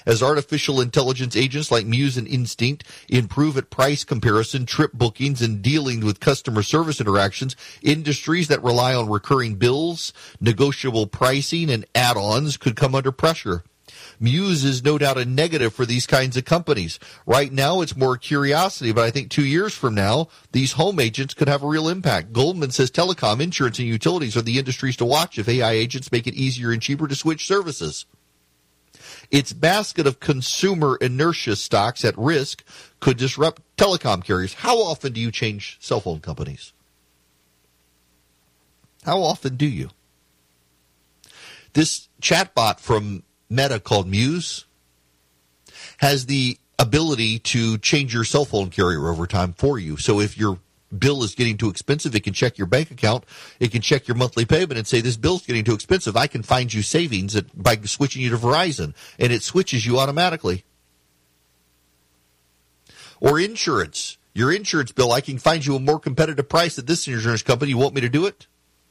As artificial intelligence agents like Muse and Instinct improve at price comparison, trip bookings, and dealing with customer service interactions, industries that rely on recurring bills, negotiable pricing, and add-ons could come under pressure. Muse is no doubt a negative for these kinds of companies. Right now, it's more curiosity, but I think 2 years from now, these home agents could have a real impact. Goldman says telecom, insurance, and utilities are the industries to watch if AI agents make it easier and cheaper to switch services. Its basket of consumer inertia stocks at risk could disrupt telecom carriers. How often do you change cell phone companies? How often do you? This chatbot from Meta called Muse has the ability to change your cell phone carrier over time for you. So if your bill is getting too expensive, it can check your bank account, it can check your monthly payment and say, this bill's getting too expensive. I can find you savings by switching you to Verizon, and it switches you automatically. Or insurance. Your insurance bill, I can find you a more competitive price at this insurance company. You want me to do it?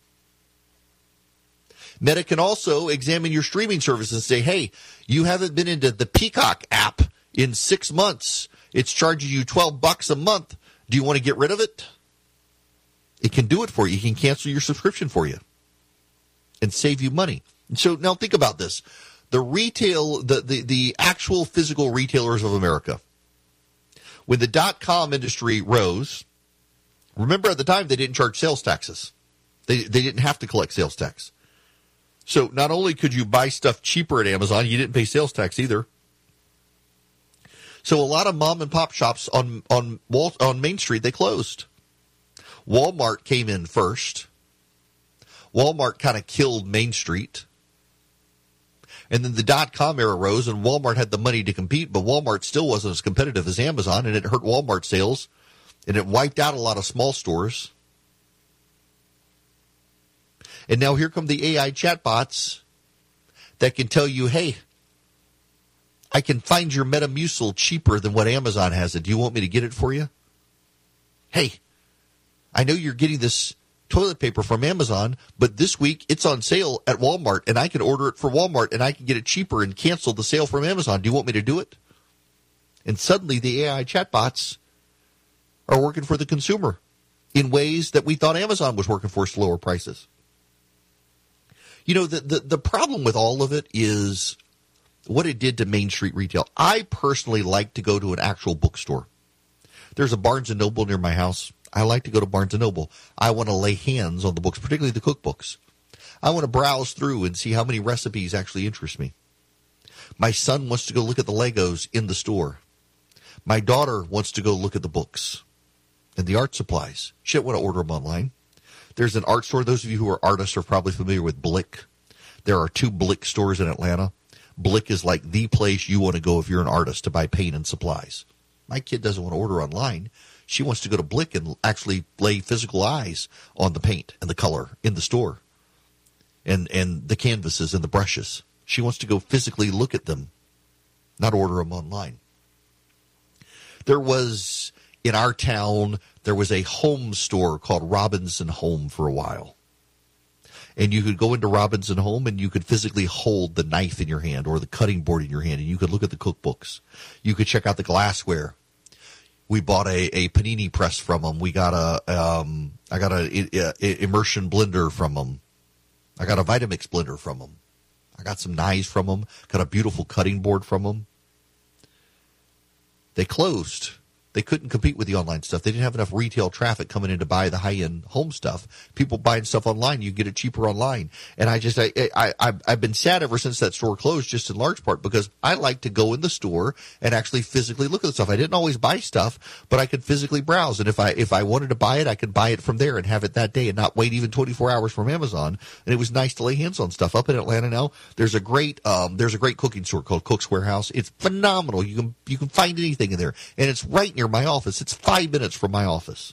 Meta can also examine your streaming service and say, hey, you haven't been into the Peacock app in 6 months. It's charging you $12 a month. Do you want to get rid of it? It can do it for you. It can cancel your subscription for you and save you money. And so now think about this. The retail, the actual physical retailers of America, when the .com industry rose, remember at the time they didn't charge sales taxes. They didn't have to collect sales tax. So not only could you buy stuff cheaper at Amazon, you didn't pay sales tax either. So a lot of mom and pop shops on Main Street, they closed. Walmart came in first. Walmart kind of killed Main Street. And then the .com era rose, and Walmart had the money to compete, but Walmart still wasn't as competitive as Amazon, and it hurt Walmart sales, and it wiped out a lot of small stores. And now here come the AI chatbots that can tell you, hey, I can find your Metamucil cheaper than what Amazon has it. Do you want me to get it for you? Hey, I know you're getting this toilet paper from Amazon, but this week it's on sale at Walmart, and I can order it for Walmart, and I can get it cheaper and cancel the sale from Amazon. Do you want me to do it? And suddenly the AI chatbots are working for the consumer in ways that we thought Amazon was working for, lower prices. You know, the problem with all of it is what it did to Main Street retail. I personally like to go to an actual bookstore. There's a Barnes & Noble near my house. I like to go to Barnes & Noble. I want to lay hands on the books, particularly the cookbooks. I want to browse through and see how many recipes actually interest me. My son wants to go look at the Legos in the store. My daughter wants to go look at the books and the art supplies. She doesn't want to order them online. There's an art store. Those of you who are artists are probably familiar with Blick. There are 2 Blick stores in Atlanta. Blick is like the place you want to go if you're an artist to buy paint and supplies. My kid doesn't want to order online. She wants to go to Blick and actually lay physical eyes on the paint and the color in the store and the canvases and the brushes. She wants to go physically look at them, not order them online. There was, in our town, there was a home store called Robinson Home for a while. And you could go into Robinson Home and you could physically hold the knife in your hand or the cutting board in your hand, and you could look at the cookbooks. You could check out the glassware. We bought a panini press from them. I got a immersion blender from them. I got a Vitamix blender from them. I got some knives from them. Got a beautiful cutting board from them. They closed. They couldn't compete with the online stuff. They didn't have enough retail traffic coming in to buy the high-end home stuff. People buying stuff online, you get it cheaper online. And I've been sad ever since that store closed, just in large part because I like to go in the store and actually physically look at the stuff. I didn't always buy stuff, but I could physically browse. And if I wanted to buy it, I could buy it from there and have it that day and not wait even 24 hours from Amazon. And it was nice to lay hands on stuff. Up in Atlanta now, there's a great cooking store called Cook's Warehouse. It's phenomenal. You can find anything in there, and it's right near my office. It's 5 minutes from my office.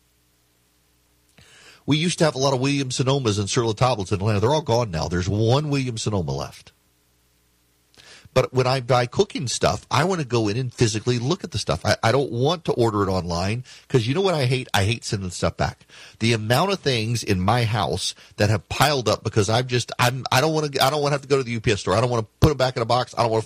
We used to have a lot of Williams-Sonomas and Sur La Tables in Atlanta. They're all gone now. There's one Williams-Sonoma left. But when I buy cooking stuff, I want to go in and physically look at the stuff. I don't want to order it online because you know what I hate? I hate sending stuff back. The amount of things in my house that have piled up because I don't want to have to go to the UPS store. I don't want to put them back in a box. I don't want to